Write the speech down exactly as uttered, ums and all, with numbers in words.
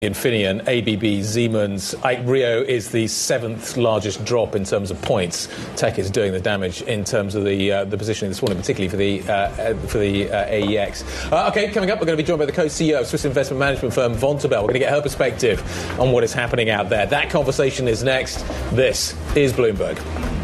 Infineon, A B B, Siemens. Rio is the seventh largest drop in terms of points. Tech is doing the damage in terms of the uh, the positioning this morning, particularly for the uh, for the uh, A E X. Uh, okay, coming up, we're going to be joined by the co-C E O of Swiss investment management firm Vontobel. We're going to get her perspective on what is happening out there. That conversation is next. This is Bloomberg.